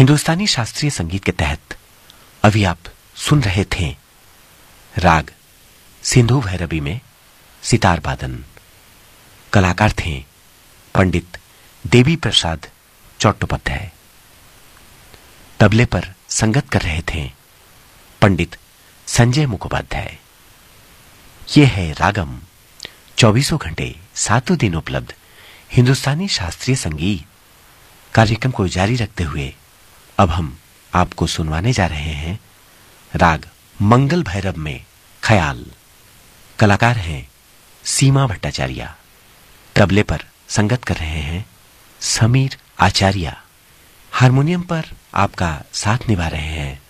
हिंदुस्तानी शास्त्रीय संगीत के तहत अभी आप सुन रहे थे राग सिंधु भैरवी में सितार वादन। कलाकार थे पंडित देवी प्रसाद चट्टोपाध्याय। तबले पर संगत कर रहे थे पंडित संजय मुखोपाध्याय। ये है रागम, 24 घंटे 7 दिन उपलब्ध हिंदुस्तानी शास्त्रीय संगीत। कार्यक्रम को जारी रखते हुए अब हम आपको सुनवाने जा रहे हैं राग मंगल भैरव में ख्याल। कलाकार हैं सीमा भट्टाचार्य। तबले पर संगत कर रहे हैं समीर आचार्य। हारमोनियम पर आपका साथ निभा रहे हैं